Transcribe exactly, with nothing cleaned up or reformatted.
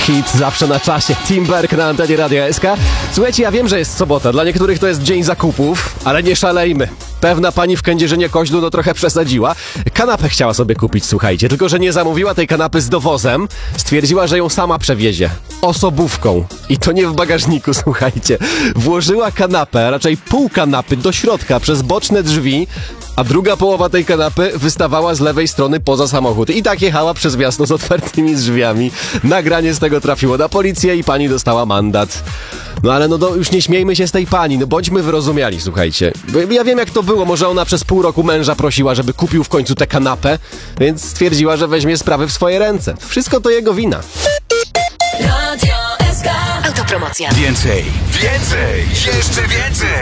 Hit zawsze na czasie. Timberg na antenie Radia S K. Słuchajcie, ja wiem, że jest sobota. Dla niektórych to jest dzień zakupów, ale nie szalejmy. Pewna pani w Kędzierzynie-Koźlu no trochę przesadziła. Kanapę chciała sobie kupić, słuchajcie. Tylko że nie zamówiła tej kanapy z dowozem. Stwierdziła, że ją sama przewiezie. Osobówką. I to nie w bagażniku, słuchajcie. Włożyła kanapę, a raczej pół kanapy do środka przez boczne drzwi, a druga połowa tej kanapy wystawała z lewej strony poza samochód. I tak jechała przez miasto z otwartymi drzwiami. Nagranie z tego trafiło na policję i pani dostała mandat. No ale no do, już nie śmiejmy się z tej pani, no bądźmy wyrozumiali, słuchajcie. Ja wiem jak to było, może ona przez pół roku męża prosiła, żeby kupił w końcu tę kanapę, więc stwierdziła, że weźmie sprawy w swoje ręce. Wszystko to jego wina. Radio S K. Autopromocja. Więcej, więcej, jeszcze więcej.